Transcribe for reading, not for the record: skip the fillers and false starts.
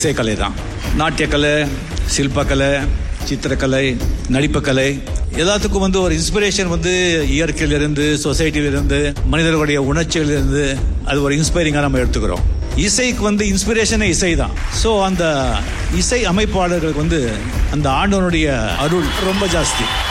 இசைக்கலை தான். நாட்டியக்கலை, சில்பக்கலை, சித்திரக்கலை, நடிப்புக்கலை எல்லாத்துக்கும் ஒரு இன்ஸ்பிரேஷன் இயற்கையிலிருந்து, சொசைட்டியிலிருந்து, மனிதர்களுடைய உணர்ச்சியிலிருந்து அது ஒரு இன்ஸ்பைரிங்காக நம்ம எடுத்துக்கிறோம். இசைக்கு இன்ஸ்பிரேஷனே இசை தான். ஸோ அந்த இசை அமைப்பாளர்களுக்கு அந்த ஆண்டவனுடைய அருள் ரொம்ப ஜாஸ்தி.